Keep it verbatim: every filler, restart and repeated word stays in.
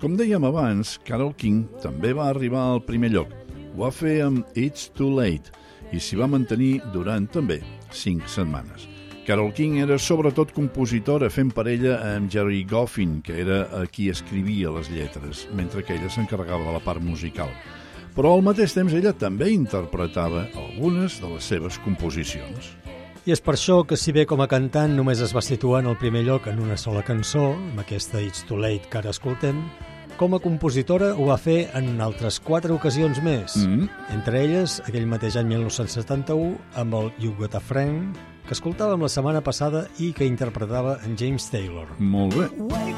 Com dèiem abans, Carole King també va arribar al primer lloc. Ho va fer amb It's Too Late i s'hi va mantenir durant també cinc setmanes. Carole King era sobretot compositora, fent parella amb Gerry Goffin, que era a qui escrivia les lletres, mentre que ella s'encarregava de la part musical. Però al mateix temps ella també interpretava algunes de les seves composicions. I és per això que, si bé com a cantant només es va situar en el primer lloc en una sola cançó, amb aquesta It's Too Late que ara escoltem, com a compositora ho va fer en altres quatre ocasions més, mm. entre elles aquell mateix any mil nou-cents setanta-u amb el You Got a Friend, que escoltàvem la setmana passada i que interpretava en James Taylor. Molt bé.